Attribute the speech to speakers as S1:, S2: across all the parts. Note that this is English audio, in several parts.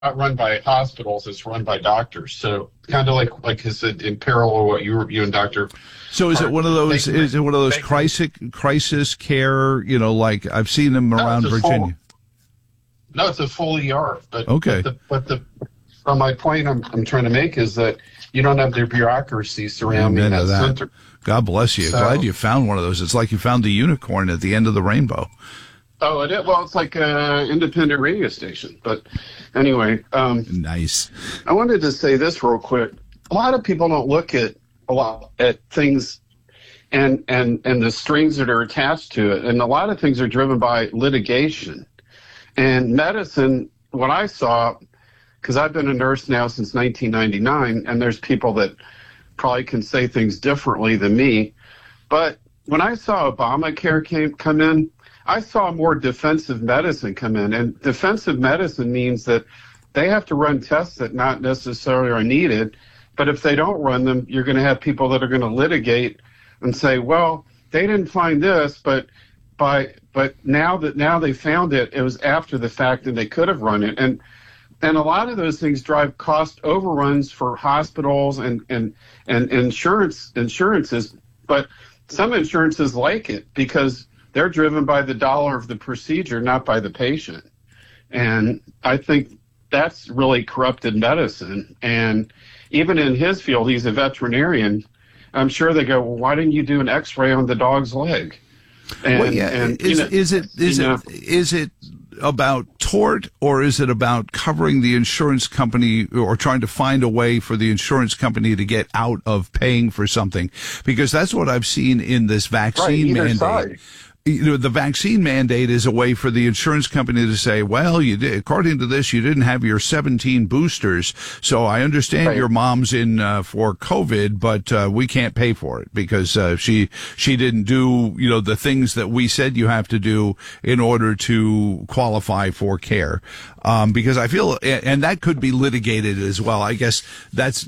S1: run by hospitals; it's run by doctors. So kind of like I said, in parallel what you and Doctor.
S2: So is it one of those? Is it one of those crisis care? Like I've seen them around Virginia.
S1: No, it's a full ER. But
S2: okay.
S1: But from my point I'm trying to make is that you don't have the bureaucracy surrounding that center.
S2: God bless you. Glad you found one of those. It's like you found the unicorn at the end of the rainbow.
S1: Oh, it is? Well, it's like an independent radio station. But anyway.
S2: Nice.
S1: I wanted to say this real quick. A lot of people don't look at things and the strings that are attached to it. And a lot of things are driven by litigation. And medicine, what I saw, because I've been a nurse now since 1999, and there's people that probably can say things differently than me. But when I saw Obamacare come in, I saw more defensive medicine come in. And defensive medicine means that they have to run tests that not necessarily are needed. But if they don't run them, you're going to have people that are going to litigate and say, well, they didn't find this, but now they found it, it was after the fact and they could have run it. And a lot of those things drive cost overruns for hospitals and insurances. But some insurances like it because they're driven by the dollar of the procedure, not by the patient. And I think that's really corrupted medicine. And even in his field, he's a veterinarian. I'm sure they go, well, why didn't you do an X-ray on the dog's leg?
S2: And, is it about tort, or is it about covering the insurance company or trying to find a way for the insurance company to get out of paying for something? Because that's what I've seen in this vaccine mandate. Side. The vaccine mandate is a way for the insurance company to say, well, according to this, you didn't have your 17 boosters. So I understand your mom's in for COVID, but we can't pay for it because she didn't do, the things that we said you have to do in order to qualify for care. Because I feel, and that could be litigated as well. I guess that's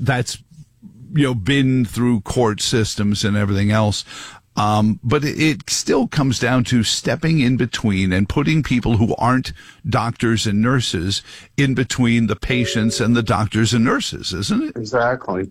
S2: been through court systems and everything else. But it still comes down to stepping in between and putting people who aren't doctors and nurses in between the patients and the doctors and nurses, isn't it?
S1: Exactly.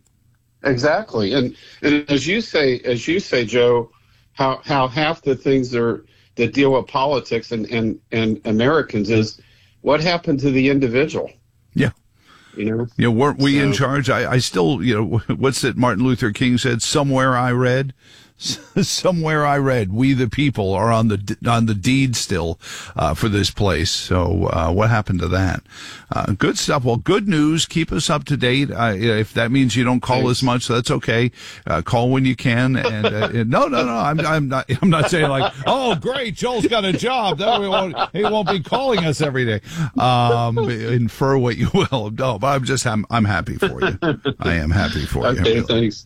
S1: And as you say, Joe, how half the things that deal with politics and Americans is what happened to the individual.
S2: Yeah. Weren't we in charge? I still, what's that Martin Luther King said? Somewhere I read, we the people are on the deed still, for this place. So, what happened to that? Good stuff. Well, good news. Keep us up to date. If that means you don't call as much, that's okay. Call when you can. And, no. I'm not saying like, oh, great, Joel's got a job. He won't be calling us every day. Infer what you will. No, but I'm happy for you. I am happy for you.
S1: Okay, thanks.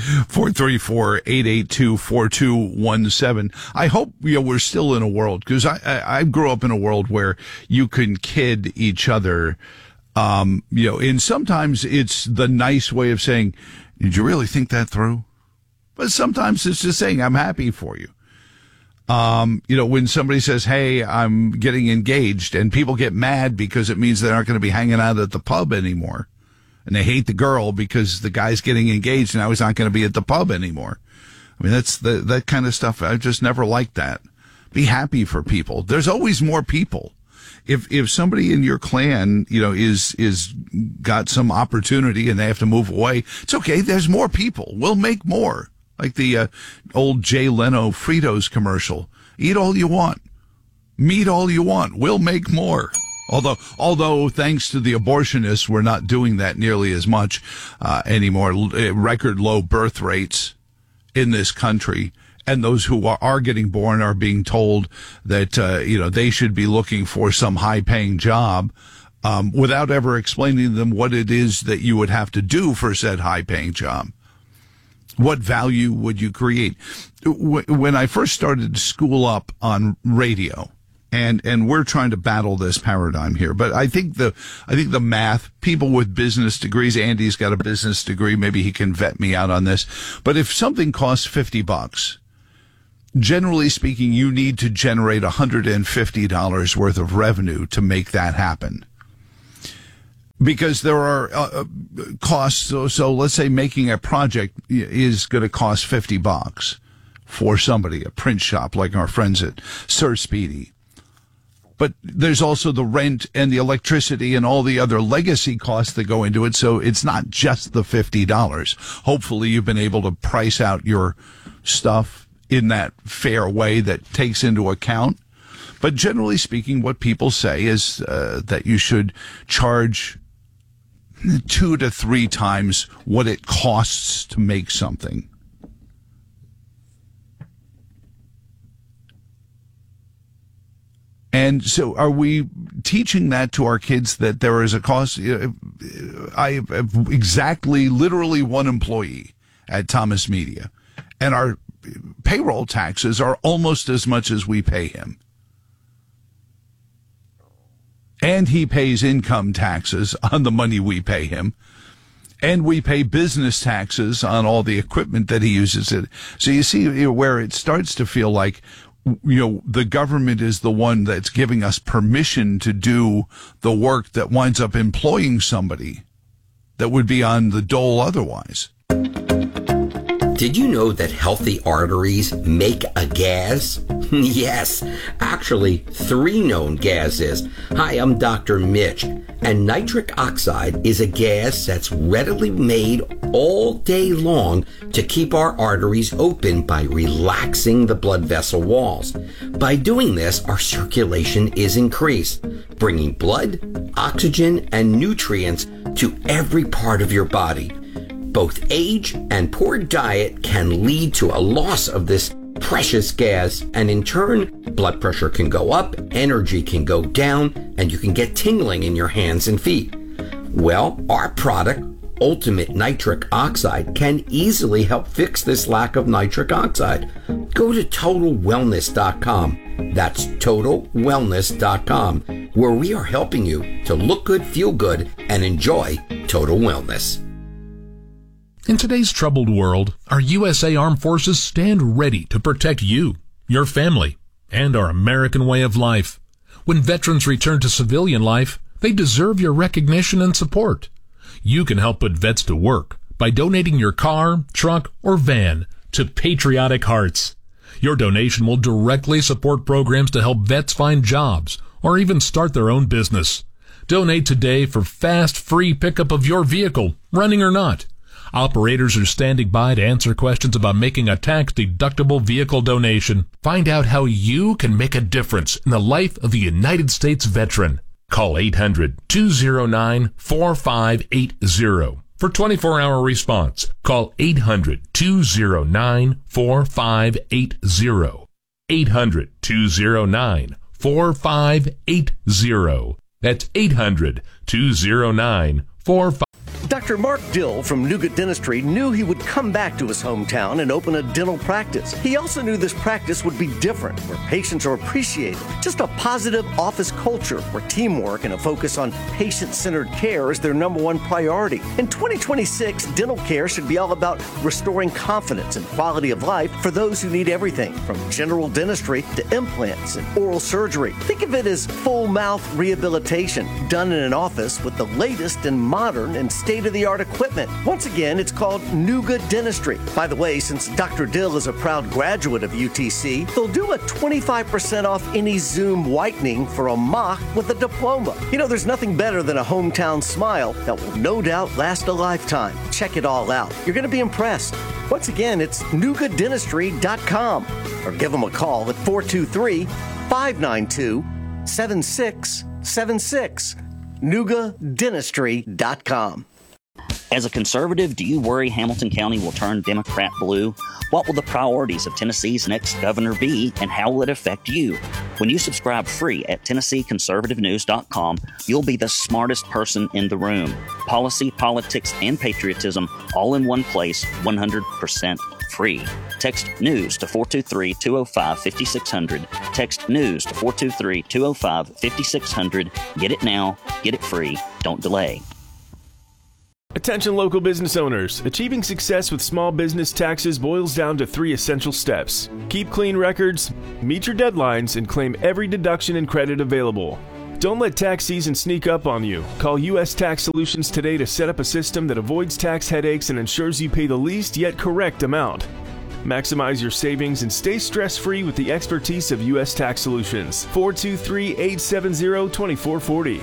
S2: 434-882-4217. I hope we're still in a world, because I grew up in a world where you can kid each other, and sometimes it's the nice way of saying, did you really think that through? But sometimes it's just saying, I'm happy for you. When somebody says, hey, I'm getting engaged, and people get mad because it means they're not going to be hanging out at the pub anymore. And they hate the girl because the guy's getting engaged, and now he's not going to be at the pub anymore. I mean, that's that kind of stuff. I've just never liked that. Be happy for people. There's always more people. If somebody in your clan, is got some opportunity and they have to move away, it's okay. There's more people. We'll make more. Like the old Jay Leno Fritos commercial. Eat all you want. Meet all you want. We'll make more. Although thanks to the abortionists, we're not doing that nearly as much anymore. Record low birth rates in this country, and those who are getting born are being told that they should be looking for some high-paying job, without ever explaining to them what it is that you would have to do for said high-paying job. What value would you create? When I first started to school up on radio. And we're trying to battle this paradigm here. But I think the math, people with business degrees, Andy's got a business degree. Maybe he can vet me out on this. But if something costs $50, generally speaking, you need to generate $150 worth of revenue to make that happen. because there are costs. So let's say making a project is going to cost $50 for somebody, a print shop like our friends at Sir Speedy. But there's also the rent and the electricity and all the other legacy costs that go into it. So it's not just the $50. Hopefully you've been able to price out your stuff in that fair way that takes into account. But generally speaking, what people say is that you should charge 2 to 3 times what it costs to make something. And so are we teaching that to our kids, that there is a cost? I have literally one employee at Thomas Media, and our payroll taxes are almost as much as we pay him. And he pays income taxes on the money we pay him. And we pay business taxes on all the equipment that he uses. So you see where it starts to feel like, the government is the one that's giving us permission to do the work that winds up employing somebody that would be on the dole otherwise.
S3: Did you know that healthy arteries make a gas? Yes, actually 3 known gases. Hi, I'm Dr. Mitch, and nitric oxide is a gas that's readily made all day long to keep our arteries open by relaxing the blood vessel walls. By doing this, our circulation is increased, bringing blood, oxygen, and nutrients to every part of your body. Both age and poor diet can lead to a loss of this precious gas, and in turn, blood pressure can go up, energy can go down, and you can get tingling in your hands and feet. Well, our product, Ultimate Nitric Oxide, can easily help fix this lack of nitric oxide. Go to TotalWellness.com. That's TotalWellness.com, where we are helping you to look good, feel good, and enjoy total wellness.
S4: In today's troubled world, our USA Armed Forces stand ready to protect you, your family, and our American way of life. When veterans return to civilian life, they deserve your recognition and support. You can help put vets to work by donating your car, truck, or van to Patriotic Hearts. Your donation will directly support programs to help vets find jobs or even start their own business. Donate today for fast, free pickup of your vehicle, running or not. Operators are standing by to answer questions about making a tax-deductible vehicle donation. Find out how you can make a difference in the life of a United States veteran. Call 800-209-4580 for 24-hour response. Call 800-209-4580. 800-209-4580. That's 800-209-4580.
S5: Dr. Mark Dill from Nougat Dentistry knew he would come back to his hometown and open a dental practice. He also knew this practice would be different, where patients are appreciated. Just a positive office culture where teamwork and a focus on patient-centered care is their #1 priority. In 2026, dental care should be all about restoring confidence and quality of life for those who need everything, from general dentistry to implants and oral surgery. Think of it as full mouth rehabilitation done in an office with the latest and modern and state-of-the-art equipment. Once again, it's called Nougat Dentistry. By the way, since Dr. Dill is a proud graduate of UTC, they'll do a 25% off any Zoom whitening for a mock with a diploma. There's nothing better than a hometown smile that will no doubt last a lifetime. Check it all out. You're going to be impressed. Once again, it's NougatDentistry.com, or give them a call at 423-592-7676. NougatDentistry.com.
S6: As a conservative, do you worry Hamilton County will turn Democrat blue? What will the priorities of Tennessee's next governor be, and how will it affect you? When you subscribe free at TennesseeConservativeNews.com, you'll be the smartest person in the room. Policy, politics, and patriotism all in one place, 100% free. Text NEWS to 423-205-5600. Text NEWS to 423-205-5600. Get it now. Get it free. Don't delay.
S7: Attention local business owners. Achieving success with small business taxes boils down to 3 essential steps. Keep clean records, meet your deadlines, and claim every deduction and credit available. Don't let tax season sneak up on you. Call U.S. Tax Solutions today to set up a system that avoids tax headaches and ensures you pay the least yet correct amount. Maximize your savings and stay stress-free with the expertise of U.S. Tax Solutions. 423-870-2440.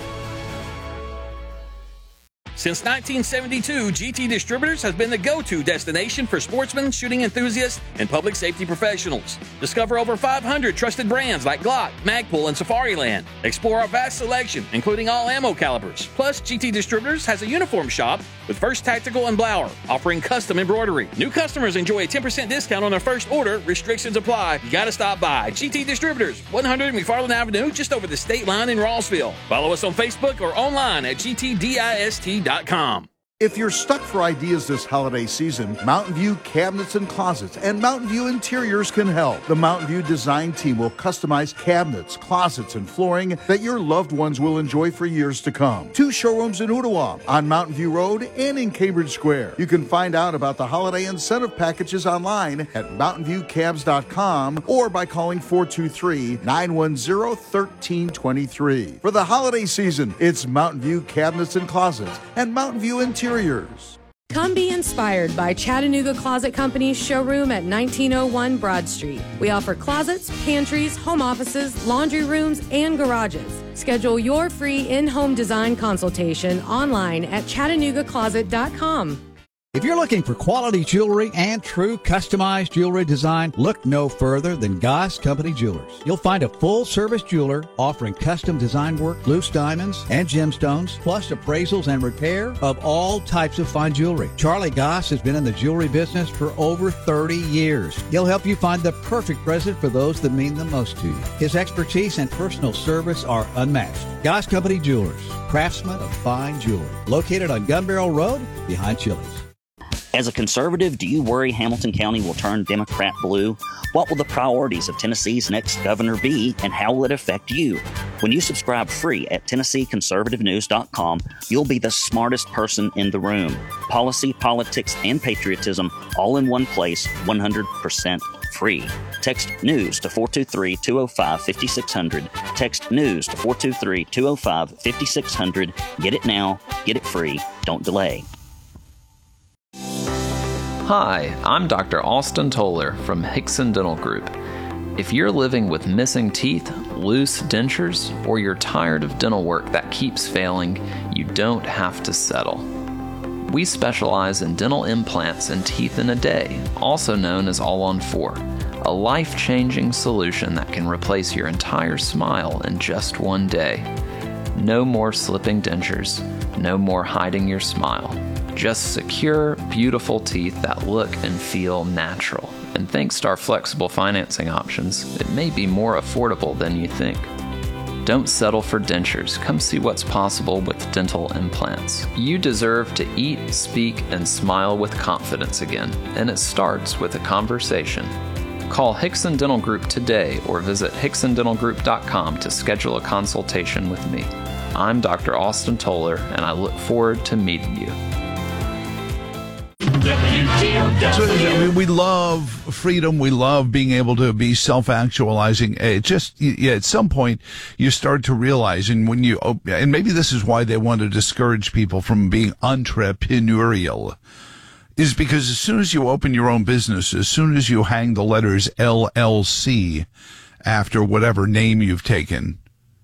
S8: Since 1972, GT Distributors has been the go-to destination for sportsmen, shooting enthusiasts, and public safety professionals. Discover over 500 trusted brands like Glock, Magpul, and Safariland. Explore our vast selection, including all ammo calibers. Plus, GT Distributors has a uniform shop with First Tactical and Blower, offering custom embroidery. New customers enjoy a 10% discount on their first order. Restrictions apply. You gotta stop by. GT Distributors, 100 McFarland Avenue, just over the state line in Rossville. Follow us on Facebook or online at gtdist.com.
S9: If you're stuck for ideas this holiday season, Mountain View Cabinets and Closets and Mountain View Interiors can help. The Mountain View design team will customize cabinets, closets, and flooring that your loved ones will enjoy for years to come. 2 showrooms in Ottawa, on Mountain View Road, and in Cambridge Square. You can find out about the holiday incentive packages online at mountainviewcabs.com or by calling 423-910-1323. For the holiday season, it's Mountain View Cabinets and Closets and Mountain View Interiors.
S10: Come be inspired by Chattanooga Closet Company's showroom at 1901 Broad Street. We offer closets, pantries, home offices, laundry rooms, and garages. Schedule your free in-home design consultation online at ChattanoogaCloset.com.
S11: If you're looking for quality jewelry and true customized jewelry design, look no further than Goss Company Jewelers. You'll find a full-service jeweler offering custom design work, loose diamonds, and gemstones, plus appraisals and repair of all types of fine jewelry. Charlie Goss has been in the jewelry business for over 30 years. He'll help you find the perfect present for those that mean the most to you. His expertise and personal service are unmatched. Goss Company Jewelers, craftsmen of fine jewelry. Located on Gun Barrel Road, behind Chili's.
S6: As a conservative, do you worry Hamilton County will turn Democrat blue? What will the priorities of Tennessee's next governor be, and how will it affect you? When you subscribe free at TennesseeConservativeNews.com, you'll be the smartest person in the room. Policy, politics, and patriotism all in one place, 100% free. Text NEWS to 423-205-5600. Text NEWS to 423-205-5600. Get it now. Get it free. Don't delay.
S12: Hi, I'm Dr. Austin Toller from Hickson Dental Group. If you're living with missing teeth, loose dentures, or you're tired of dental work that keeps failing, you don't have to settle. We specialize in dental implants and teeth in a day, also known as All-on-4, a life-changing solution that can replace your entire smile in just one day. No more slipping dentures, no more hiding your smile. Just secure, beautiful teeth that look and feel natural. And thanks to our flexible financing options, it may be more affordable than you think. Don't settle for dentures. Come see what's possible with dental implants. You deserve to eat, speak, and smile with confidence again, and it starts with a conversation. Call Hickson Dental Group today or visit hicksondentalgroup.com to schedule a consultation with me. I'm Dr. Austin Toller, and I look forward to meeting you.
S2: So, I mean, we love freedom. We love being able to be self-actualizing. It just, at some point, you start to realize, and maybe this is why they want to discourage people from being entrepreneurial, is because as soon as you open your own business, as soon as you hang the letters LLC after whatever name you've taken,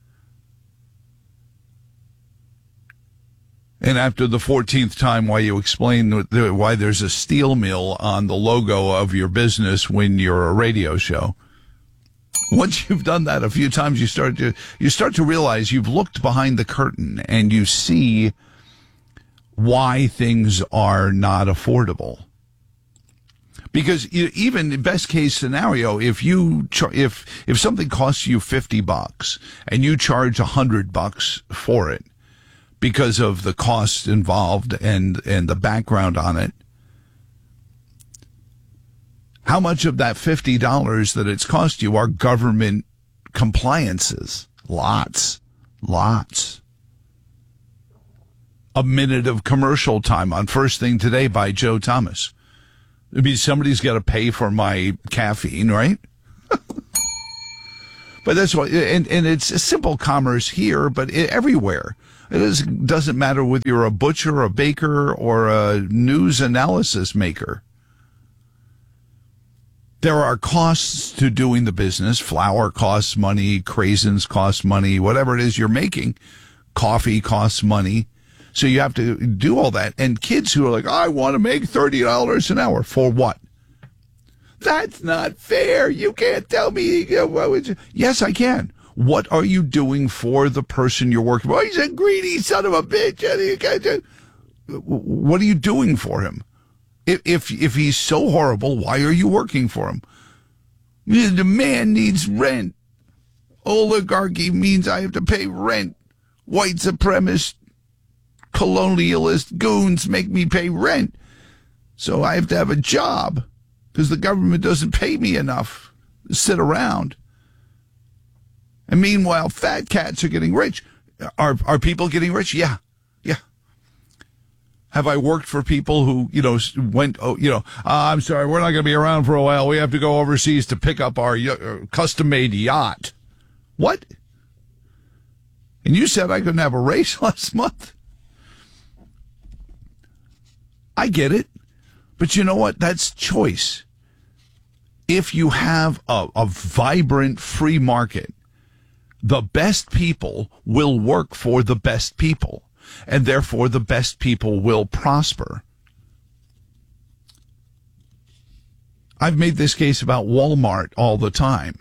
S2: and after the 14th time why you explain why there's a steel mill on the logo of your business when you're a radio show, once you've done that a few times, you start to realize you've looked behind the curtain and you see why things are not affordable. Because even in best case scenario, if something costs you $50 and you charge $100 for it, because of the costs involved and the background on it, how much of that $50 that it's cost you are government compliances? Lots. A minute of commercial time on First Thing Today by Joe Thomas. I mean, somebody's got to pay for my caffeine, right? But that's what, and it's a simple commerce here, but everywhere. It doesn't matter whether you're a butcher, a baker, or a news analysis maker. There are costs to doing the business. Flour costs money, craisins cost money, whatever it is you're making. Coffee costs money. So you have to do all that. And kids who are like, I want to make $30 an hour. For what? That's not fair. You can't tell me. Yes, I can. What are you doing for the person you're working for? Oh, he's a greedy son of a bitch. What are you doing for him? If he's so horrible, why are you working for him? The man needs rent. Oligarchy means I have to pay rent. White supremacist, colonialist goons make me pay rent. So I have to have a job because the government doesn't pay me enough to sit around. And meanwhile, fat cats are getting rich. Are people getting rich? Yeah. Have I worked for people who, went, I'm sorry, we're not going to be around for a while. We have to go overseas to pick up our custom-made yacht. What? And you said I couldn't have a raise last month? I get it. But you know what? That's choice. If you have a vibrant free market, the best people will work for the best people. And therefore, the best people will prosper. I've made this case about Walmart all the time.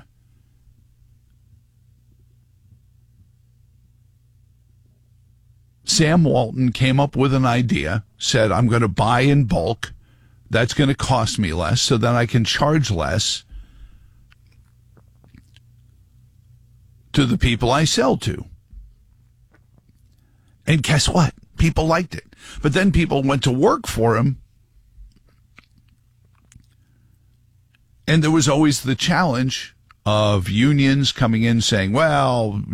S2: Sam Walton came up with an idea, said, I'm going to buy in bulk. That's going to cost me less, so then I can charge less to the people I sell to. And guess what? People liked it. But then people went to work for him. And there was always the challenge of unions coming in saying, well,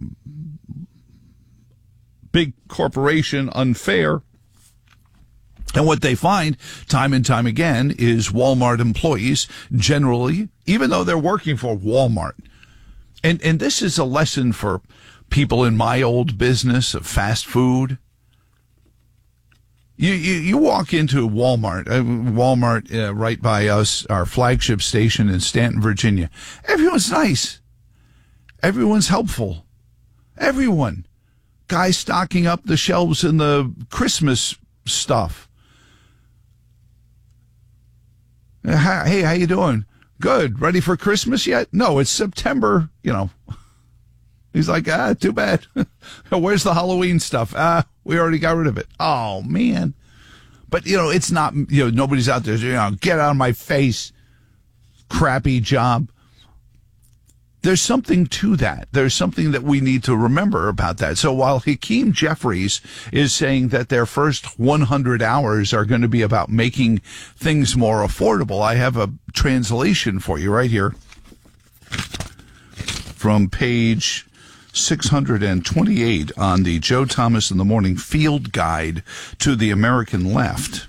S2: big corporation, unfair. And what they find time and time again is Walmart employees generally, even though they're working for Walmart. And this is a lesson for people in my old business of fast food. You walk into Walmart right by us, our flagship station in Stanton, Virginia. Everyone's nice. Everyone's helpful. Everyone. Guys stocking up the shelves in the Christmas stuff. Hey, how you doing? Good. Ready for Christmas yet? No, it's September, He's like, too bad. Where's the Halloween stuff? We already got rid of it. Oh, man. But, it's not, nobody's out there, get out of my face. Crappy job. There's something to that. There's something that we need to remember about that. So while Hakeem Jeffries is saying that their first 100 hours are going to be about making things more affordable, I have a translation for you right here from page 628 on the Joe Thomas in the Morning Field Guide to the American Left.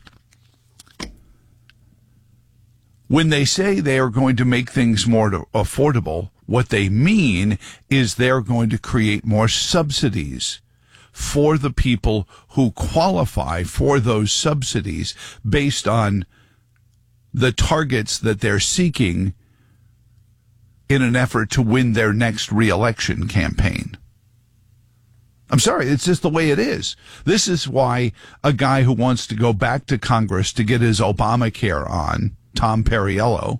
S2: When they say they are going to make things more affordable, what they mean is they're going to create more subsidies for the people who qualify for those subsidies based on the targets that they're seeking in an effort to win their next re-election campaign. I'm sorry, it's just the way it is. This is why a guy who wants to go back to Congress to get his Obamacare on, Tom Perriello,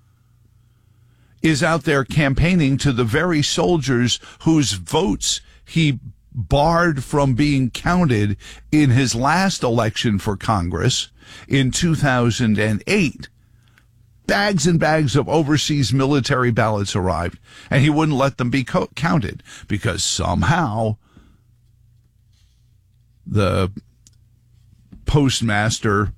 S2: is out there campaigning to the very soldiers whose votes he barred from being counted in his last election for Congress in 2008. Bags and bags of overseas military ballots arrived, and he wouldn't let them be counted because somehow the postmaster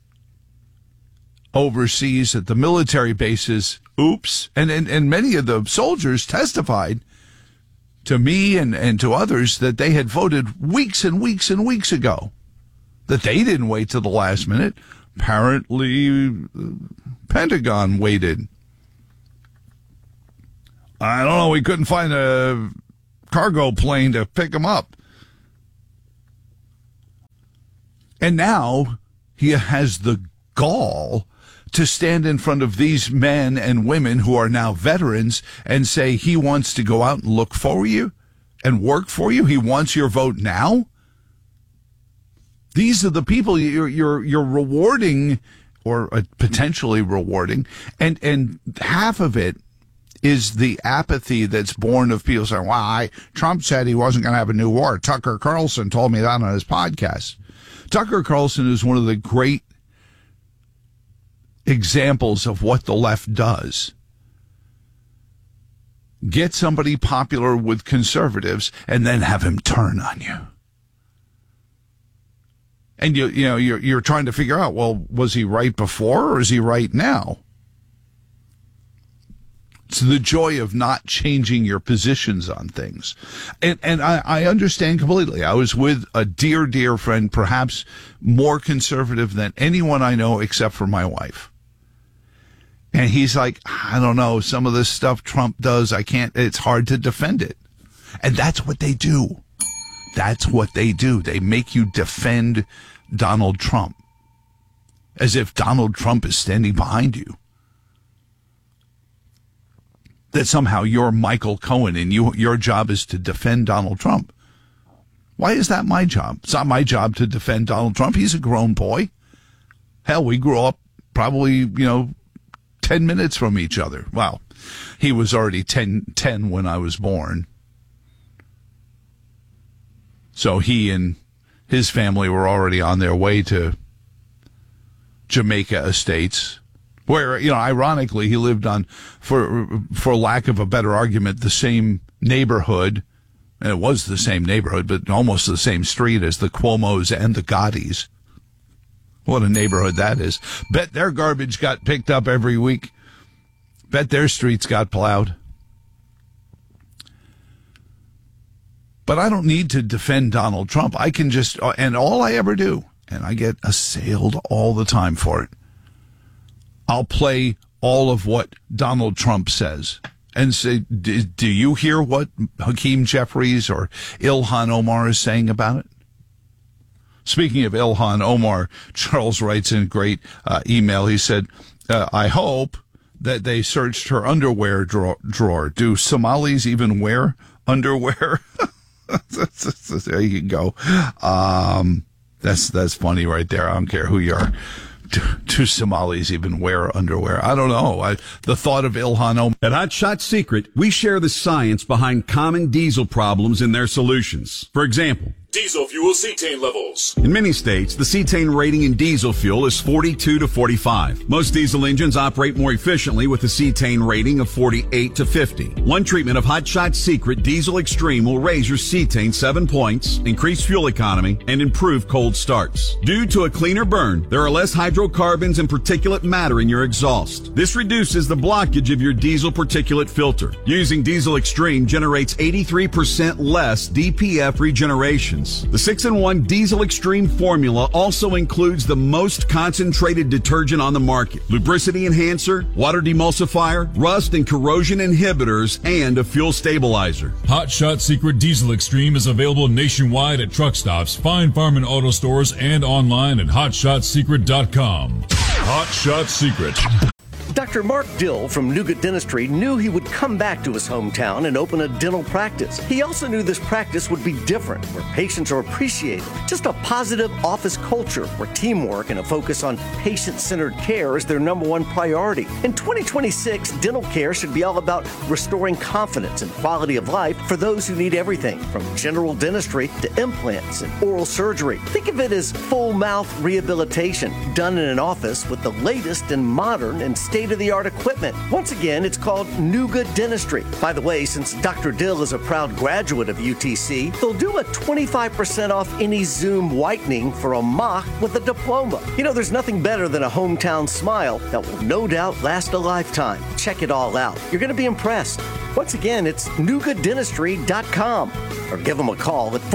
S2: overseas at the military bases, and many of the soldiers testified to me and to others that they had voted weeks and weeks and weeks ago, that they didn't wait till the last minute. Apparently, Pentagon waited. I don't know. We couldn't find a cargo plane to pick him up. And now he has the gall to stand in front of these men and women who are now veterans and say he wants to go out and look for you and work for you. He wants your vote now. These are the people you're rewarding, or potentially rewarding, and half of it is the apathy that's born of people saying, "Well, Trump said he wasn't going to have a new war." Tucker Carlson told me that on his podcast. Tucker Carlson is one of the great examples of what the left does. Get somebody popular with conservatives and then have him turn on you. And you're trying to figure out, well, was he right before or is he right now? It's the joy of not changing your positions on things. And I understand completely. I was with a dear, dear friend, perhaps more conservative than anyone I know except for my wife. And he's like, I don't know, some of this stuff Trump does, it's hard to defend it. And that's what they do. That's what they do. They make you defend Donald Trump as if Donald Trump is standing behind you. That somehow you're Michael Cohen and your job is to defend Donald Trump. Why is that my job? It's not my job to defend Donald Trump. He's a grown boy. Hell, we grew up probably, 10 minutes from each other. Well, he was already 10 when I was born. So he and his family were already on their way to Jamaica Estates, where, ironically, he lived on, for lack of a better argument, the same neighborhood. And it was the same neighborhood, but almost the same street as the Cuomos and the Gottis. What a neighborhood that is. Bet their garbage got picked up every week. Bet their streets got plowed. But I don't need to defend Donald Trump. I can just, and all I ever do, and I get assailed all the time for it, I'll play all of what Donald Trump says and say, do you hear what Hakeem Jeffries or Ilhan Omar is saying about it? Speaking of Ilhan Omar, Charles writes in a great email. He said, I hope that they searched her underwear drawer. Do Somalis even wear underwear? There you go. That's funny right there. I don't care who you are. Do Somalis even wear underwear? I don't know. The thought of Ilhan Omar.
S13: At Hot Shot Secret, we share the science behind common diesel problems and their solutions. For example,
S14: diesel fuel cetane levels.
S13: In many states, the cetane rating in diesel fuel is 42 to 45. Most diesel engines operate more efficiently with a cetane rating of 48 to 50. One treatment of Hot Shot Secret Diesel Extreme will raise your cetane 7 points, increase fuel economy, and improve cold starts. Due to a cleaner burn, there are less hydrocarbons and particulate matter in your exhaust. This reduces the blockage of your diesel particulate filter. Using Diesel Extreme generates 83% less DPF regeneration. The 6-in-1 Diesel Extreme formula also includes the most concentrated detergent on the market, lubricity enhancer, water demulsifier, rust and corrosion inhibitors, and a fuel stabilizer.
S14: Hot Shot Secret Diesel Extreme is available nationwide at truck stops, fine farm and auto stores, and online at hotshotsecret.com. Hot Shot Secret.
S5: Dr. Mark Dill from Nougat Dentistry knew he would come back to his hometown and open a dental practice. He also knew this practice would be different, where patients are appreciated. Just a positive office culture where teamwork and a focus on patient-centered care is their number one priority. In 2026, dental care should be all about restoring confidence and quality of life for those who need everything, from general dentistry to implants and oral surgery. Think of it as full mouth rehabilitation done in an office with the latest and modern and state-of-the-art equipment. Once again, it's called Nougat Dentistry. By the way, since Dr. Dill is a proud graduate of UTC, they'll do a 25% off any Zoom whitening for a mock with a diploma. There's nothing better than a hometown smile that will no doubt last a lifetime. Check it all out. You're going to be impressed. Once again, it's nougatdentistry.com or give them a call at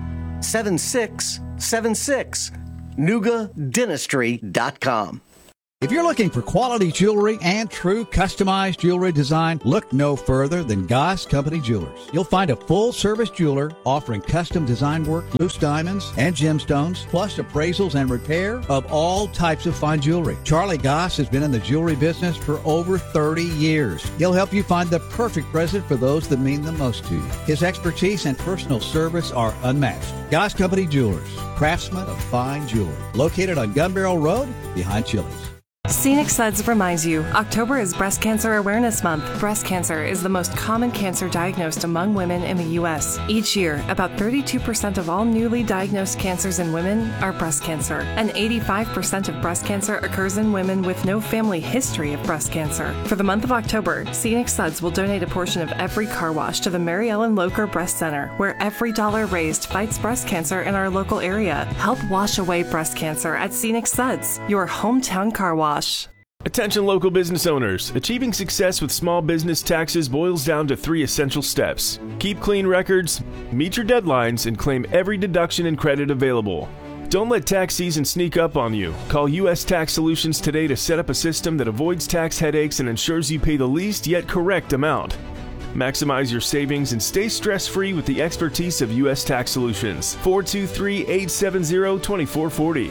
S5: 423-592-7676. nougatdentistry.com.
S11: If you're looking for quality jewelry and true customized jewelry design, look no further than Goss Company Jewelers. You'll find a full-service jeweler offering custom design work, loose diamonds, and gemstones, plus appraisals and repair of all types of fine jewelry. Charlie Goss has been in the jewelry business for over 30 years. He'll help you find the perfect present for those that mean the most to you. His expertise and personal service are unmatched. Goss Company Jewelers, craftsmen of fine jewelry. Located on Gun Barrel Road, behind Chili's.
S15: Scenic Suds reminds you, October is Breast Cancer Awareness Month. Breast cancer is the most common cancer diagnosed among women in the U.S. Each year, about 32% of all newly diagnosed cancers in women are breast cancer, and 85% of breast cancer occurs in women with no family history of breast cancer. For the month of October, Scenic Suds will donate a portion of every car wash to the Mary Ellen Locher Breast Center, where every dollar raised fights breast cancer in our local area. Help wash away breast cancer at Scenic Suds, your hometown car wash.
S7: Attention local business owners. Achieving success with small business taxes boils down to 3 essential steps. Keep clean records, meet your deadlines, and claim every deduction and credit available. Don't let tax season sneak up on you. Call U.S. Tax Solutions today to set up a system that avoids tax headaches and ensures you pay the least yet correct amount. Maximize your savings and stay stress-free with the expertise of U.S. Tax Solutions. 423-870-2440.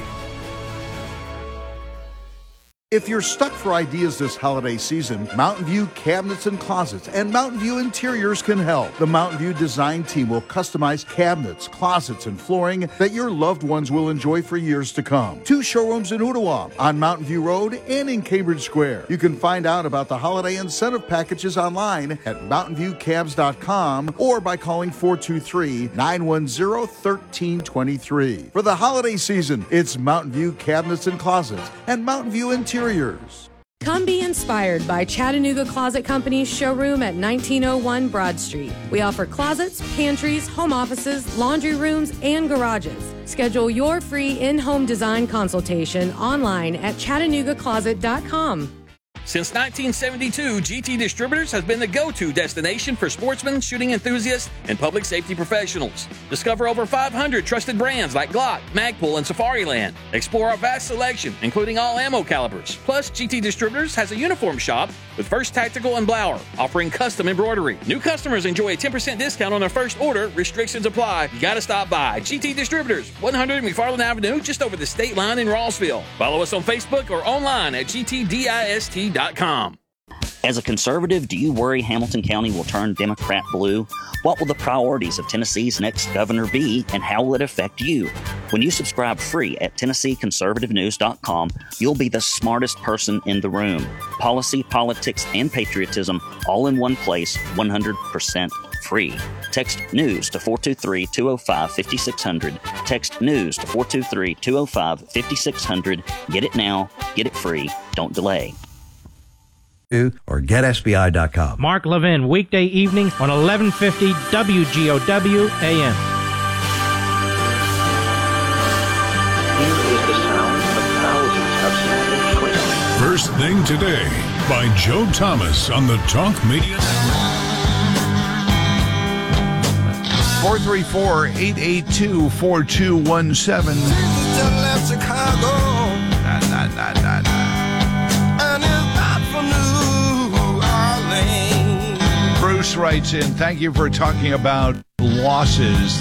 S9: If you're stuck for ideas this holiday season, Mountain View Cabinets and Closets and Mountain View Interiors can help. The Mountain View design team will customize cabinets, closets, and flooring that your loved ones will enjoy for years to come. 2 showrooms in Ottawa, on Mountain View Road, and in Cambridge Square. You can find out about the holiday incentive packages online at mountainviewcabs.com or by calling 423-910-1323. For the holiday season, it's Mountain View Cabinets and Closets and Mountain View Interiors.
S10: Come be inspired by Chattanooga Closet Company's showroom at 1901 Broad Street. We offer closets, pantries, home offices, laundry rooms, and garages. Schedule your free in-home design consultation online at ChattanoogaCloset.com.
S8: Since 1972, GT Distributors has been the go-to destination for sportsmen, shooting enthusiasts, and public safety professionals. Discover over 500 trusted brands like Glock, Magpul, and Safariland. Explore our vast selection, including all ammo calibers. Plus, GT Distributors has a uniform shop with First Tactical and Blower, offering custom embroidery. New customers enjoy a 10% discount on their first order. Restrictions apply. You gotta stop by. GT Distributors, 100 McFarland Avenue, just over the state line in Rossville. Follow us on Facebook or online at gtdist.com.
S6: As a conservative, do you worry Hamilton County will turn Democrat blue? What will the priorities of Tennessee's next governor be, and how will it affect you? When you subscribe free at TennesseeConservativeNews.com, you'll be the smartest person in the room. Policy, politics, and patriotism all in one place, 100% free. Text NEWS to 423-205-5600. Text NEWS to 423-205-5600. Get it now. Get it free. Don't delay.
S16: Or getsbi.com.
S17: Mark Levin, weekday evenings on 1150 WGOW AM.
S18: Here is the sound of thousands of Spanish twists.
S14: First Thing Today by Joe Thomas on the Talk Media Network.
S2: 434-882-4217. Bruce writes in, thank you for talking about losses.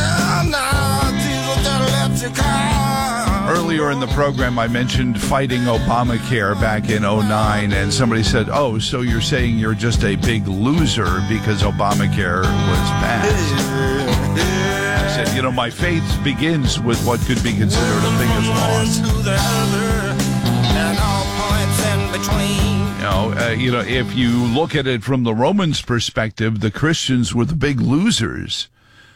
S2: Earlier in the program, I mentioned fighting Obamacare back in 2009, and somebody said, oh, so you're saying you're just a big loser because Obamacare was passed. I said, my faith begins with what could be considered the biggest loss. If you look at it from the Romans' perspective, the Christians were the big losers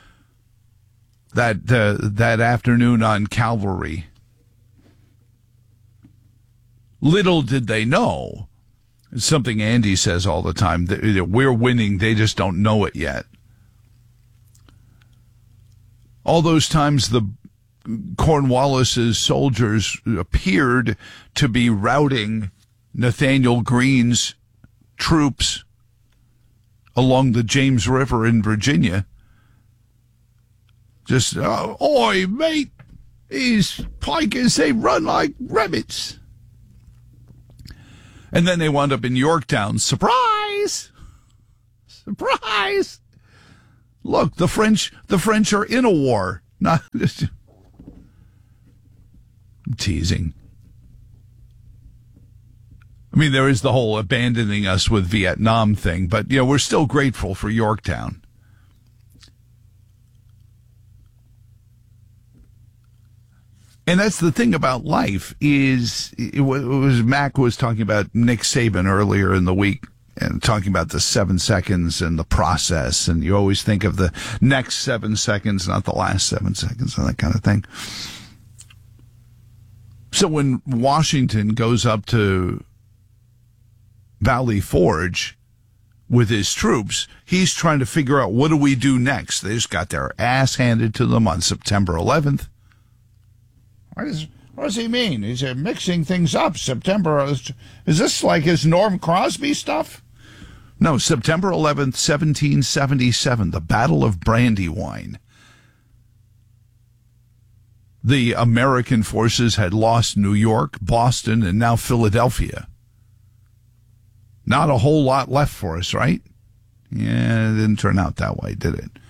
S2: that afternoon on Calvary. Little did they know. It's something Andy says all the time, that we're winning, they just don't know it yet. All those times the Cornwallis's soldiers appeared to be routing Nathaniel Greene's troops along the James River in Virginia. Just, oi, mate, these pikers, they run like rabbits. And then they wound up in Yorktown. Surprise! Surprise! Look, the French are in a war. Not I'm teasing. I mean, there is the whole abandoning us with Vietnam thing, but we're still grateful for Yorktown. And that's the thing about life is, Mac was talking about Nick Saban earlier in the week and talking about the 7 seconds and the process. And you always think of the next 7 seconds, not the last 7 seconds and that kind of thing. So when Washington goes up to Valley Forge with his troops, he's trying to figure out, what do we do next? They just got their ass handed to them on September 11th. What does he mean? He's mixing things up. September, is this like his Norm Crosby stuff? No, September 11th, 1777, the Battle of Brandywine. The American forces had lost New York, Boston, and now Philadelphia. Not a whole lot left for us, right? Yeah, it didn't turn out that way, did it?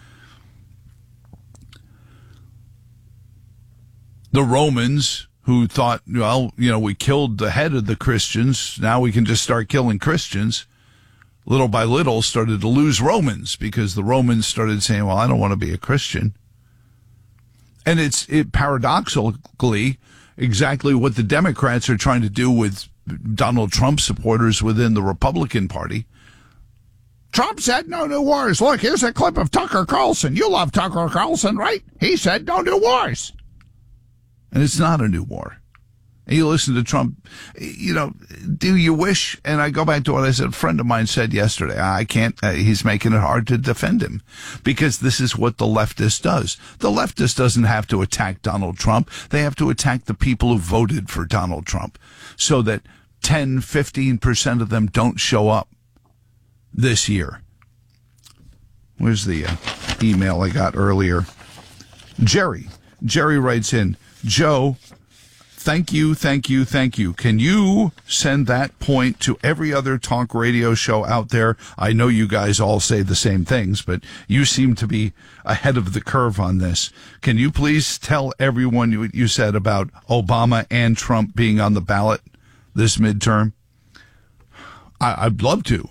S2: The Romans, who thought, we killed the head of the Christians, now we can just start killing Christians, little by little started to lose Romans because the Romans started saying, well, I don't want to be a Christian. And it's paradoxically exactly what the Democrats are trying to do with Donald Trump supporters within the Republican Party. Trump said no new wars. Look, here's a clip of Tucker Carlson. You love Tucker Carlson, right? He said no new wars. And it's not a new war. And you listen to Trump, do you wish, and I go back to what I said, a friend of mine said yesterday, I can't, he's making it hard to defend him because this is what the leftist does. The leftist doesn't have to attack Donald Trump. They have to attack the people who voted for Donald Trump so that 10, 15% of them don't show up this year. Where's the email I got earlier? Jerry writes in, Joe, thank you. Can you send that point to every other talk radio show out there? I know you guys all say the same things, but you seem to be ahead of the curve on this. Can you please tell everyone what you said about Obama and Trump being on the ballot this midterm? I'd love to.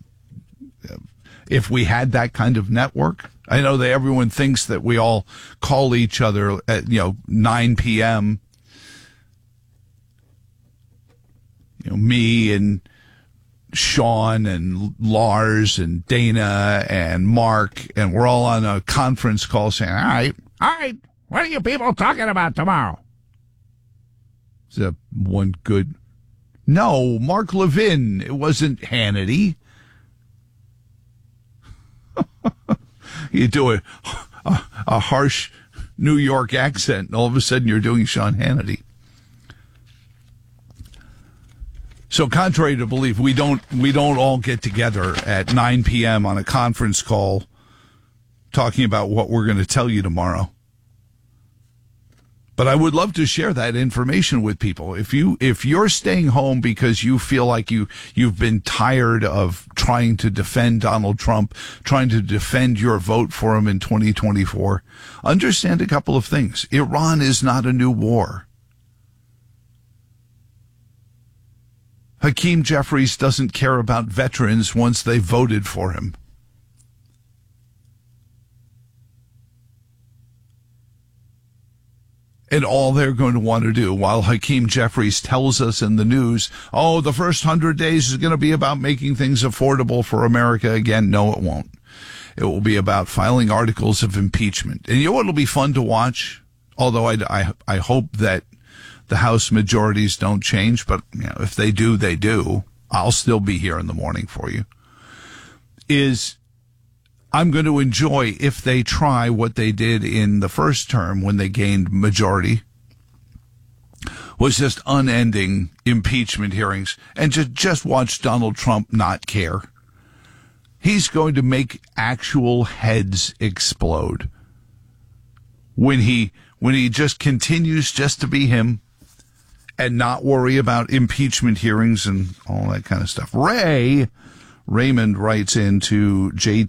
S2: If we had that kind of network. I know that everyone thinks that we all call each other at 9 p.m. Me and Sean and Lars and Dana and Mark, and we're all on a conference call saying, all right, what are you people talking about tomorrow? Is that one good? No, Mark Levin. It wasn't Hannity. You do a harsh New York accent, and all of a sudden you're doing Sean Hannity. So contrary to belief, we don't all get together at 9 p.m. on a conference call talking about what we're going to tell you tomorrow. But I would love to share that information with people. If you're staying home because you feel like you've been tired of trying to defend Donald Trump, trying to defend your vote for him in 2024, understand a couple of things. Iran is not a new war. Hakeem Jeffries doesn't care about veterans once they voted for him. And all they're going to want to do, while Hakeem Jeffries tells us in the news, the first 100 days is going to be about making things affordable for America again. No, it won't. It will be about filing articles of impeachment. And it'll be fun to watch, although I hope that the House majorities don't change. But if they do, they do. I'll still be here in the morning for you. I'm going to enjoy if they try what they did in the first term when they gained majority, was just unending impeachment hearings, and just watch Donald Trump not care. He's going to make actual heads explode when he just continues just to be him and not worry about impeachment hearings and all that kind of stuff. Raymond writes into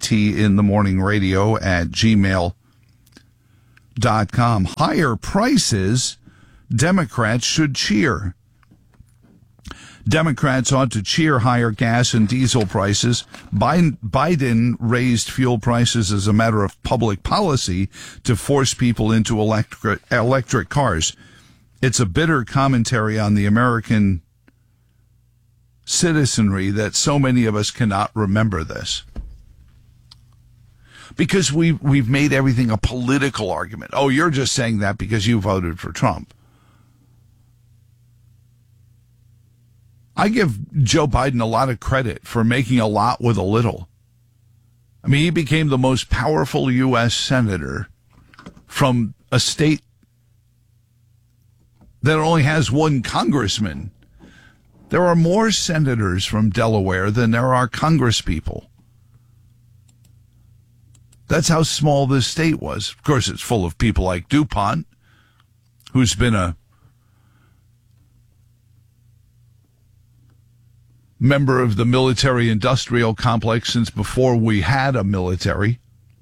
S2: jtinthemorningradio@gmail.com. Higher prices, Democrats should cheer. Democrats ought to cheer higher gas and diesel prices. Biden raised fuel prices as a matter of public policy to force people into electric cars. It's a bitter commentary on the American citizenry that so many of us cannot remember this. Because we've made everything a political argument. Oh, you're just saying that because you voted for Trump. I give Joe Biden a lot of credit for making a lot with a little. I mean, he became the most powerful U.S. senator from a state that only has one congressman. There are more senators from Delaware than there are congresspeople. That's how small this state was. Of course, it's full of people like DuPont, who's been a member of the military-industrial complex since before we had a military,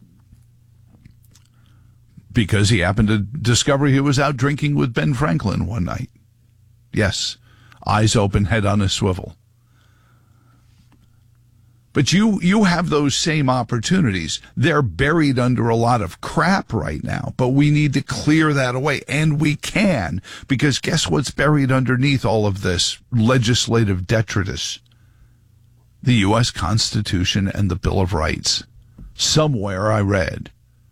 S2: because he happened to discover he was out drinking with Ben Franklin one night. Yes, eyes open, head on a swivel. But you have those same opportunities. They're buried under a lot of crap right now, but we need to clear that away, and we can, because guess what's buried underneath all of this legislative detritus? The U.S. Constitution and the Bill of Rights. Somewhere I read.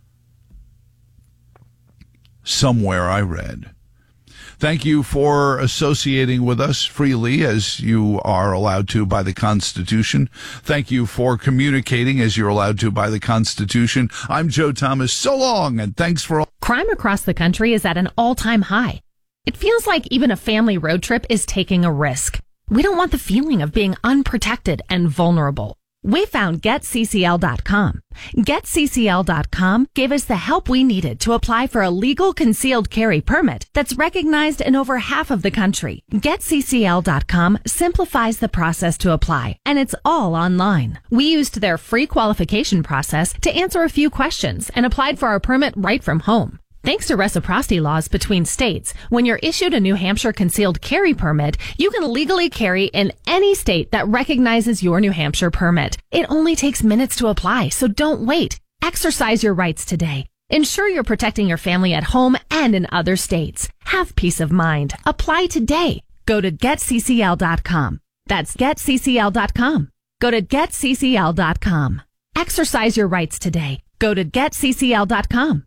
S2: Thank you for associating with us freely as you are allowed to by the Constitution. Thank you for communicating as you're allowed to by the Constitution. I'm Joe Thomas. So long, and thanks for all.
S19: Crime across the country is at an all-time high. It feels like even a family road trip is taking a risk. We don't want the feeling of being unprotected and vulnerable. We found GetCCL.com. GetCCL.com gave us the help we needed to apply for a legal concealed carry permit that's recognized in over half of the country. GetCCL.com simplifies the process to apply, and it's all online. We used their free qualification process to answer a few questions and applied for our permit right from home. Thanks to reciprocity laws between states, when you're issued a New Hampshire concealed carry permit, you can legally carry in any state that recognizes your New Hampshire permit. It only takes minutes to apply, so don't wait. Exercise your rights today. Ensure you're protecting your family at home and in other states. Have peace of mind. Apply today. Go to GetCCL.com. That's GetCCL.com. Go to GetCCL.com. Exercise your rights today. Go to GetCCL.com.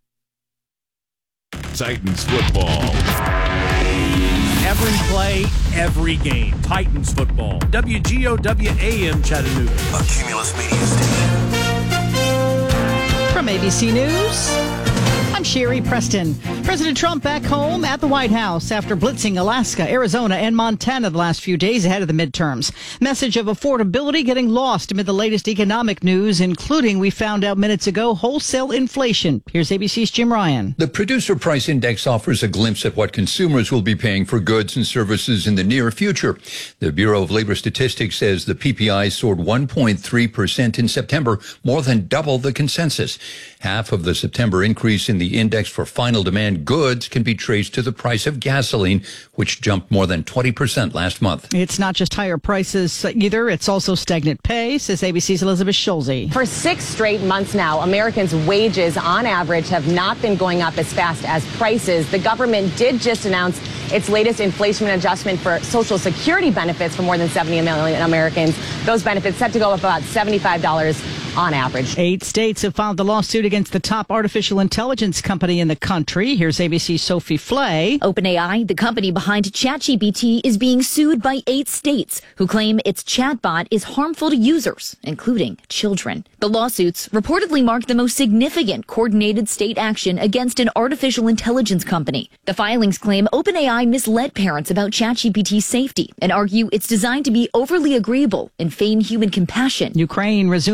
S20: Titans football.
S21: Every play, every game. Titans football. WGOW-AM Chattanooga.
S20: A Cumulus Media Station.
S22: From ABC News, I'm Sherry Preston. President Trump back home at the White House after blitzing Alaska, Arizona, and Montana the last few days ahead of the midterms. Message of affordability getting lost amid the latest economic news, including, we found out minutes ago, wholesale inflation. Here's ABC's Jim Ryan.
S23: The Producer Price Index offers a glimpse at what consumers will be paying for goods and services in the near future. The Bureau of Labor Statistics says the PPI soared 1.3% in September, more than double the consensus. Half of the September increase in the index for final demand goods can be traced to the price of gasoline, which jumped more than 20% last month.
S22: It's not just higher prices either. It's also stagnant pay, says ABC's Elizabeth Schulze.
S24: For 6 straight months now, Americans' wages on average have not been going up as fast as prices. The government did just announce its latest inflation adjustment for Social Security benefits for more than 70 million Americans. Those benefits set to go up about $75 on average.
S22: 8 states have filed the lawsuit against the top artificial intelligence company in the country. Here's ABC's Sophie Flay.
S25: OpenAI, the company behind ChatGPT, is being sued by 8 states who claim its chatbot is harmful to users, including children. The lawsuits reportedly mark the most significant coordinated state action against an artificial intelligence company. The filings claim OpenAI misled parents about ChatGPT's safety and argue it's designed to be overly agreeable and feign human compassion.
S22: Ukraine resuming attacks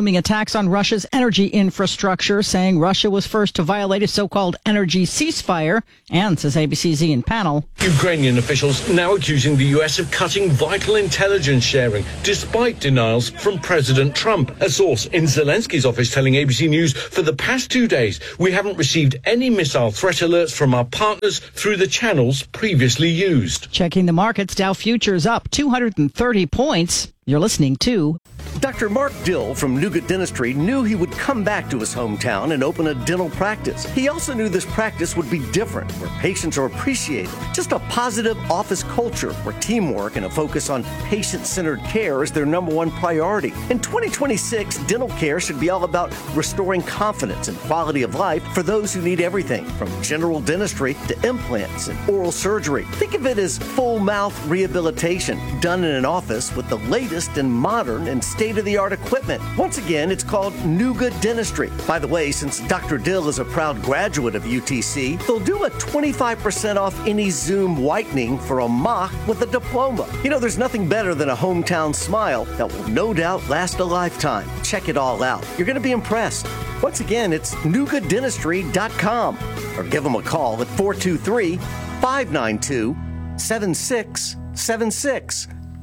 S22: attacks on Russia's energy infrastructure, saying Russia was first to violate a so-called energy ceasefire, and, says ABC's Ian Pannell,
S1: Ukrainian officials now accusing the U.S. of cutting vital intelligence sharing, despite denials from President Trump. A source in Zelensky's office telling ABC News, for the past 2 days, we haven't received any missile threat alerts from our partners through the channels previously used.
S22: Checking the markets, Dow futures up 230 points. You're listening to
S5: Dr. Mark Dill from Nougat Dentistry knew he would come back to his hometown and open a dental practice. He also knew this practice would be different, where patients are appreciated. Just a positive office culture where teamwork and a focus on patient-centered care is their number one priority. In 2026, dental care should be all about restoring confidence and quality of life for those who need everything, from general dentistry to implants and oral surgery. Think of it as full mouth rehabilitation done in an office with the latest and modern and state-of-the-art equipment. Once again, it's called Nougat Dentistry. By the way, since Dr. Dill is a proud graduate of UTC, they'll do a 25% off any Zoom whitening for a mock with a diploma. You know, there's nothing better than a hometown smile that will no doubt last a lifetime. Check it all out. You're going to be impressed. Once again, it's nougatdentistry.com or give them a call at 423-592-7676.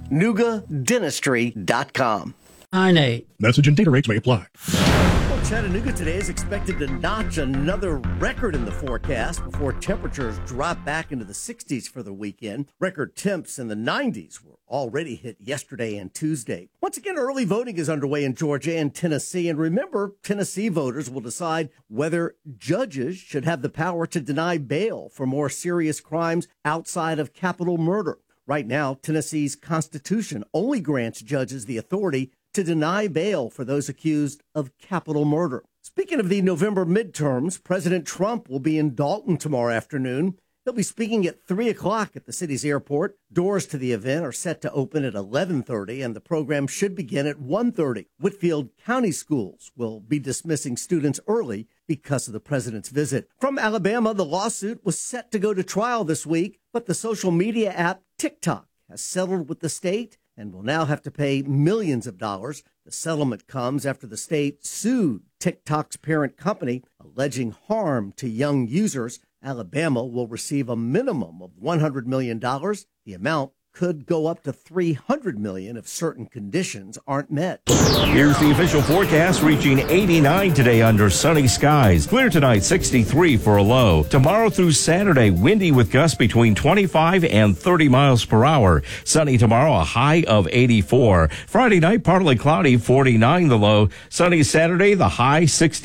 S5: nougatdentistry.com.
S3: 98. Message and data rates may apply.
S5: Well, Chattanooga today is expected to notch another record in the forecast before temperatures drop back into the 60s for the weekend. Record temps in the 90s were already hit yesterday and Tuesday. Once again, early voting is underway in Georgia and Tennessee. And remember, Tennessee voters will decide whether judges should have the power to deny bail for more serious crimes outside of capital murder. Right now, Tennessee's Constitution only grants judges the authority to deny bail for those accused of capital murder. Speaking of the November midterms, President Trump will be in Dalton tomorrow afternoon. He'll be speaking at 3 o'clock at the city's airport. Doors to the event are set to open at 11:30, and the program should begin at 1:30. Whitfield County Schools will be dismissing students early because of the president's visit. From Alabama, the lawsuit was set to go to trial this week, but the social media app TikTok has settled with the state and will now have to pay millions of dollars. The settlement comes after the state sued TikTok's parent company, alleging harm to young users. Alabama will receive a minimum of $100 million. The amount could go up to $300 million if certain conditions aren't met.
S4: Here's the official forecast, reaching 89 today under sunny skies. Clear tonight, 63 for a low. Tomorrow through Saturday, windy with gusts between 25 and 30 miles per hour. Sunny tomorrow, a high of 84. Friday night, partly cloudy, 49 the low. Sunny Saturday, the high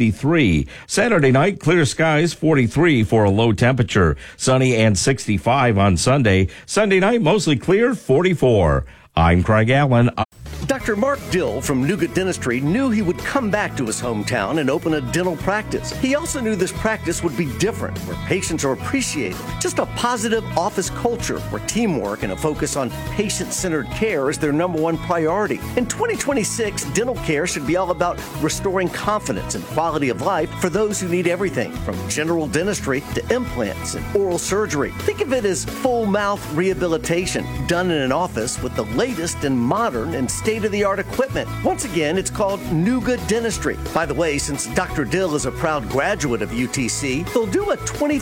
S4: 63. Saturday night, clear skies, 43 for a low temperature. Sunny and 65 on Sunday. Sunday night, mostly clear, 44. I'm Craig Allen.
S5: Dr. Mark Dill from Nougat Dentistry knew he would come back to his hometown and open a dental practice. He also knew this practice would be different, where patients are appreciated. Just a positive office culture where teamwork and a focus on patient-centered care is their number one priority. In 2026, dental care should be all about restoring confidence and quality of life for those who need everything, from general dentistry to implants and oral surgery. Think of it as full mouth rehabilitation done in an office with the latest and modern and state-of-the-art equipment. Once again, it's called Nougat Dentistry. By the way, since Dr. Dill is a proud graduate of UTC, they'll do a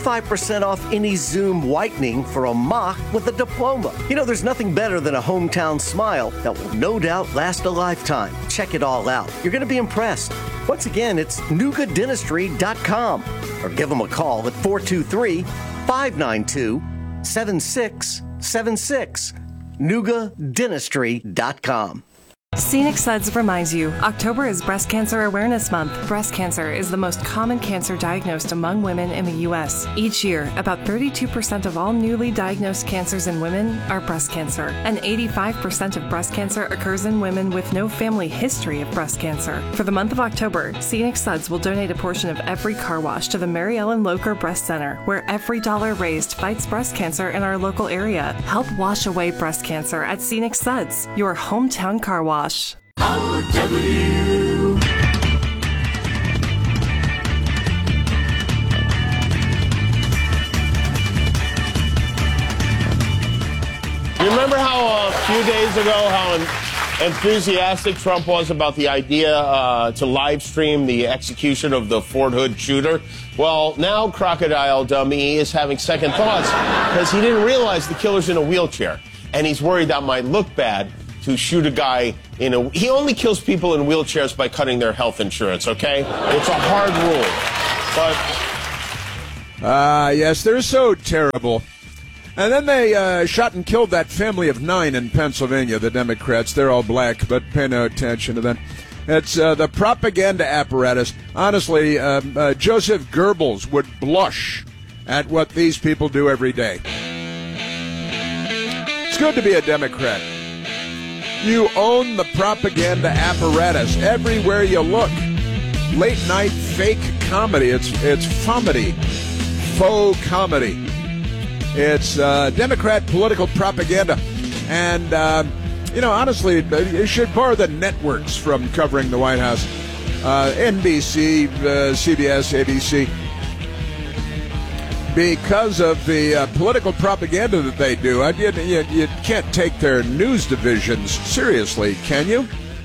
S5: 25% off any Zoom whitening for a mock with a diploma. You know, there's nothing better than a hometown smile that will no doubt last a lifetime. Check it all out. You're going to be impressed. Once again, it's nougatdentistry.com or give them a call at 423-592-7676. nougatdentistry.com.
S15: Scenic Suds reminds you, October is Breast Cancer Awareness Month. Breast cancer is the most common cancer diagnosed among women in the U.S. Each year, about 32% of all newly diagnosed cancers in women are breast cancer, and 85% of breast cancer occurs in women with no family history of breast cancer. For the month of October, Scenic Suds will donate a portion of every car wash to the Mary Ellen Locher Breast Center, where every dollar raised fights breast cancer in our local area. Help wash away breast cancer at Scenic Suds, your hometown car wash.
S21: RW. You remember how a few days ago how
S7: enthusiastic Trump was about the idea to live stream the execution of the Fort Hood shooter, well, now Crocodile Dummy is having second thoughts because he didn't realize the killer's in a wheelchair. And he's worried that might look bad to shoot a guy in a... He only kills people in wheelchairs by cutting their health insurance, okay? It's a hard rule. But...
S9: yes, they're so terrible. And then they shot and killed that family of 9 in Pennsylvania, the Democrats. They're all black, but pay no attention to them. It's the propaganda apparatus. Honestly, Joseph Goebbels would blush at what these people do every day. It's good to be a Democrat. You own the propaganda apparatus everywhere you look. Late night fake comedy. It's fomedy. Faux comedy. It's Democrat political propaganda. And, honestly, you should bar the networks from covering the White House. NBC, CBS, ABC. Because of the political propaganda that they do. You can't take their news divisions seriously, can you?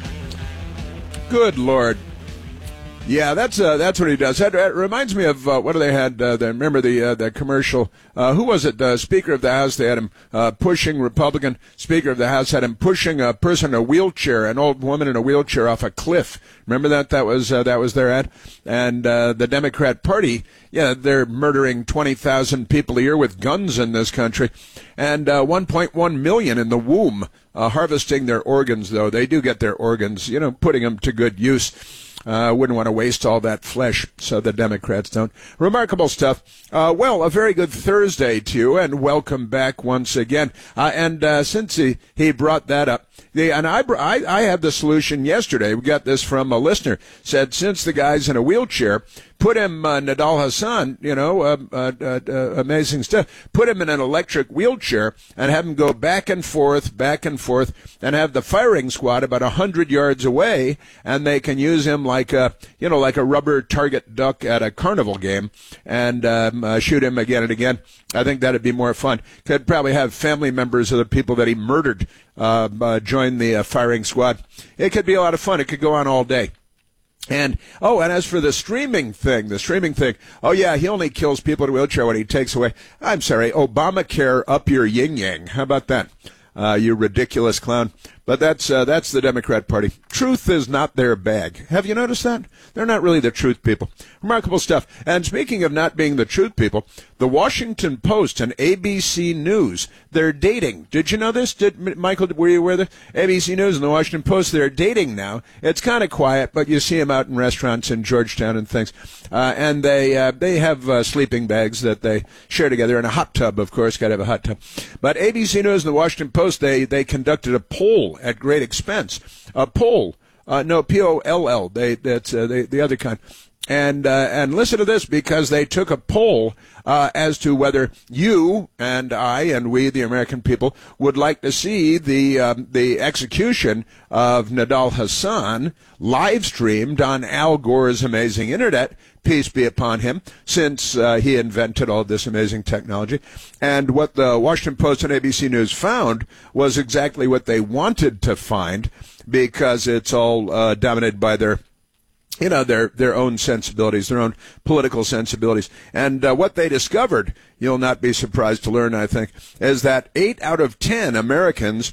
S9: Good Lord. Yeah, that's what he does. That reminds me of what they had. Remember the commercial? Who was it? The Speaker of the House. They had him pushing Republican Speaker of the House had him pushing a person in a wheelchair, an old woman in a wheelchair, off a cliff. Remember that? That was their ad. And the Democrat Party, they're murdering 20,000 people a year with guns in this country, and 1.1 million in the womb, harvesting their organs. Though they do get their organs, putting them to good use. Wouldn't want to waste all that flesh, so the Democrats don't. Remarkable stuff. Well, a very good Thursday to you, and welcome back once again. And since he brought that up, I had the solution yesterday. We got this from a listener. Said, since the guy's in a wheelchair, put him, Nidal Hasan, amazing stuff. Put him in an electric wheelchair and have him go back and forth, and have the firing squad about 100 yards away, and they can use him like a rubber target duck at a carnival game, and shoot him again and again. I think that'd be more fun. Could probably have family members of the people that he murdered join the firing squad. It could be a lot of fun. It could go on all day. And as for the streaming thing, oh yeah, he only kills people in a wheelchair when he takes away, I'm sorry, Obamacare up your yin-yang. How about that? You ridiculous clown. But that's the Democrat Party. Truth is not their bag. Have you noticed that? They're not really the truth people. Remarkable stuff. And speaking of not being the truth people, the Washington Post and ABC News, they're dating. Did you know this? Michael, were you aware of this? ABC News and the Washington Post, they're dating now. It's kind of quiet, but you see them out in restaurants in Georgetown and things. And they have sleeping bags that they share together, in a hot tub, of course. Got to have a hot tub. But ABC News and the Washington Post, they conducted a poll at great expense. A poll. P-O-L-L. That's the other kind. And listen to this, because they took a poll as to whether you and I and we, the American people, would like to see the execution of Nidal Hasan live streamed on Al Gore's amazing internet. Peace be upon him, since he invented all this amazing technology. And what the Washington Post and ABC News found was exactly what they wanted to find, because it's all dominated by their own sensibilities, their own political sensibilities. And what they discovered, you'll not be surprised to learn, I think, is that 8 out of 10 Americans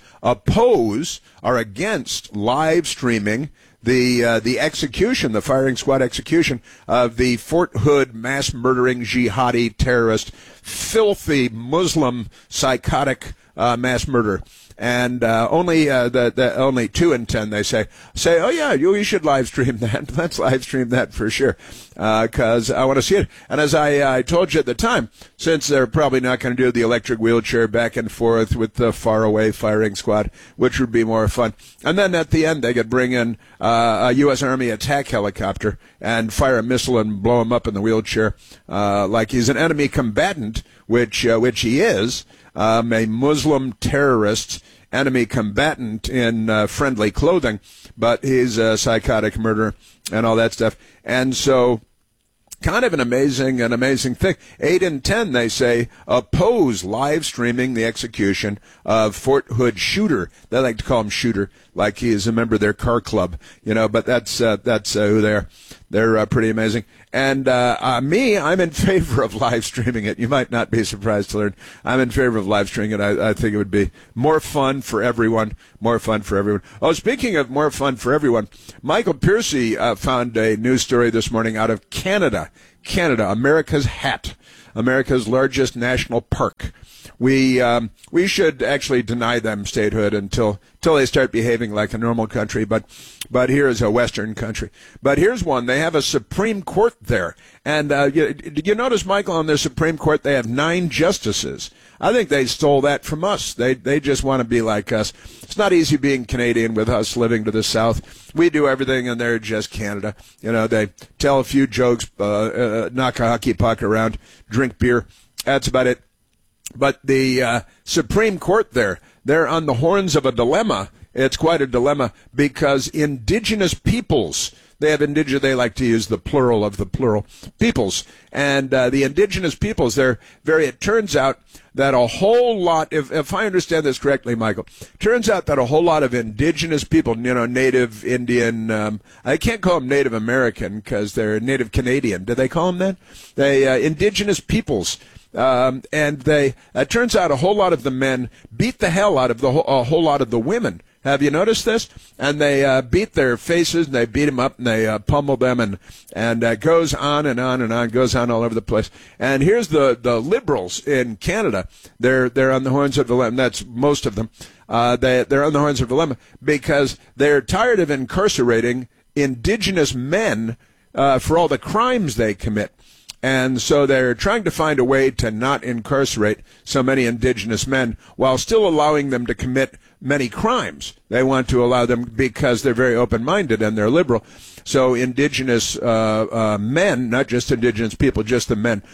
S9: are against live streaming the execution, the firing squad execution of the Fort Hood mass murdering jihadi terrorist, filthy Muslim psychotic mass murderer. And only 2 in 10, they say, oh yeah, you should live stream that. Let's live stream that for sure, because I want to see it. And as I told you at the time, since they're probably not going to do the electric wheelchair back and forth with the faraway firing squad, which would be more fun. And then at the end, they could bring in a U.S. Army attack helicopter and fire a missile and blow him up in the wheelchair, like he's an enemy combatant, which he is. A Muslim terrorist, enemy combatant in friendly clothing, but he's a psychotic murderer and all that stuff. And so kind of an amazing thing. 8 in 10, they say, oppose live streaming the execution of Fort Hood shooter. They like to call him Shooter, like he is a member of their car club, but that's who they are. They're pretty amazing. And I'm in favor of live streaming it. You might not be surprised to learn I'm in favor of live streaming it. I think it would be more fun for everyone. More fun for everyone. Oh, speaking of more fun for everyone, Michael Piercy found a news story this morning out of Canada. Canada, America's hat, America's largest national park. We should actually deny them statehood until they start behaving like a normal country. But here is a Western country. But here's one. They have a Supreme Court there. And did you notice, Michael, on their Supreme Court they have 9 justices? I think they stole that from us. They just want to be like us. It's not easy being Canadian with us living to the south. We do everything, and they're just Canada. They tell a few jokes, knock a hockey puck around, drink beer. That's about it. But the Supreme Court they're on the horns of a dilemma. It's quite a dilemma because indigenous peoples, they like to use the plural of the plural, peoples. And the indigenous peoples, it turns out that a whole lot, if I understand this correctly, Michael, turns out that a whole lot of indigenous people, Native Indian, I can't call them Native American because they're Native Canadian. Do they call them that? They, indigenous peoples. And it turns out a whole lot of the men beat the hell out of a whole lot of the women. Have you noticed this? And they beat their faces, and they beat them up, and they pummel them, and it goes on and on and on, goes on all over the place. And here's the liberals in Canada. They're on the horns of the dilemma. That's most of them. They're on the horns of the dilemma because they're tired of incarcerating indigenous men for all the crimes they commit. And so they're trying to find a way to not incarcerate so many indigenous men while still allowing them to commit many crimes. They want to allow them because they're very open-minded and they're liberal. So indigenous men, not just indigenous people, just the men,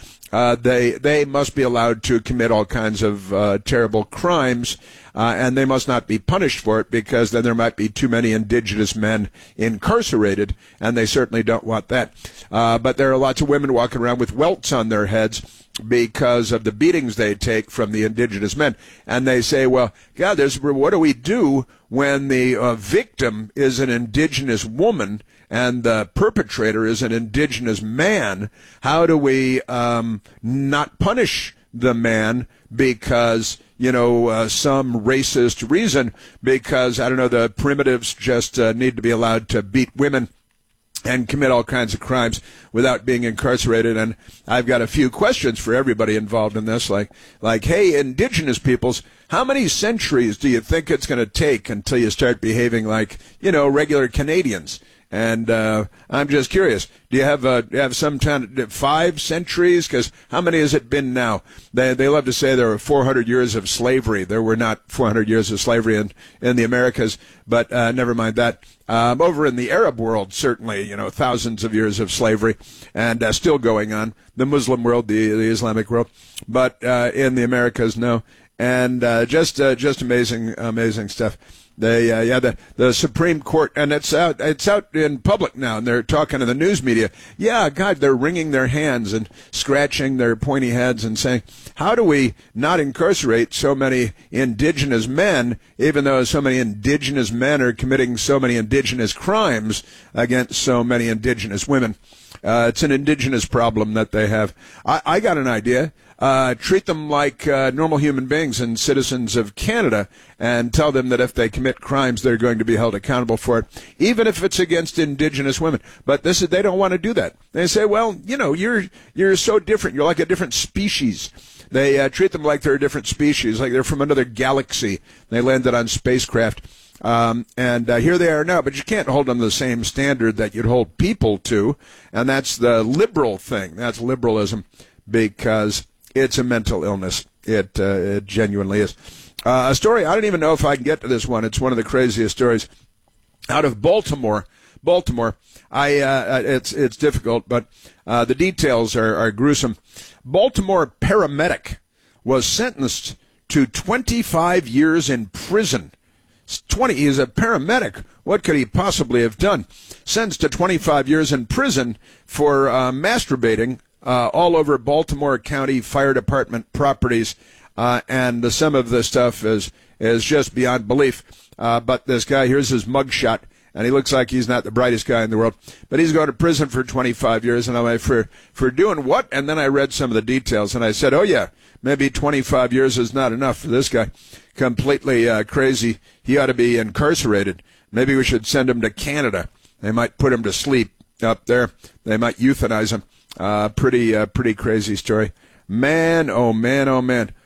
S9: they must be allowed to commit all kinds of terrible crimes, and they must not be punished for it because then there might be too many indigenous men incarcerated, and they certainly don't want that. But there are lots of women walking around with welts on their heads because of the beatings they take from the indigenous men. And they say, well, God, what do we do when the victim is an indigenous woman and the perpetrator is an indigenous man? How do we not punish the man because, some racist reason? Because, I don't know, the primitives just need to be allowed to beat women and commit all kinds of crimes without being incarcerated. And I've got a few questions for everybody involved in this, like, hey, indigenous peoples, how many centuries do you think it's going to take until you start behaving like, regular Canadians? And I'm just curious, do you have some time, 5 centuries? Because how many has it been now? They love to say there were 400 years of slavery. There were not 400 years of slavery in the Americas, but never mind that. Over in the Arab world, certainly, thousands of years of slavery and still going on. The Muslim world, the Islamic world, but in the Americas, no. And just amazing stuff. The Supreme Court, and it's out in public now, and they're talking to the news media. Yeah, God, they're wringing their hands and scratching their pointy heads and saying, how do we not incarcerate so many indigenous men, even though so many indigenous men are committing so many indigenous crimes against so many indigenous women? It's an indigenous problem that they have. I got an idea. Treat them like normal human beings and citizens of Canada, and tell them that if they commit crimes, they're going to be held accountable for it, even if it's against indigenous women. But they don't want to do that. They say, well, you're so different. You're like a different species. They treat them like they're a different species, like they're from another galaxy. They landed on spacecraft. And here they are now, but you can't hold them to the same standard that you'd hold people to, and that's the liberal thing. That's liberalism, because it's a mental illness. It genuinely is. A story, I don't even know if I can get to this one. It's one of the craziest stories out of Baltimore. It's difficult, but the details are gruesome. Baltimore paramedic was sentenced to 25 years in prison. He's a paramedic. What could he possibly have done? Sentenced to 25 years in prison for masturbating all over Baltimore County Fire Department properties. And some of this stuff is just beyond belief. But this guy, here's his mugshot, and he looks like he's not the brightest guy in the world. But he's going to prison for 25 years, and I'm like, for doing what? And then I read some of the details, and I said, oh, yeah, maybe 25 years is not enough for this guy. Completely crazy. He ought to be incarcerated. Maybe we should send him to Canada. They might put him to sleep up there. They might euthanize him. Pretty crazy story. Man, oh, man, oh, man.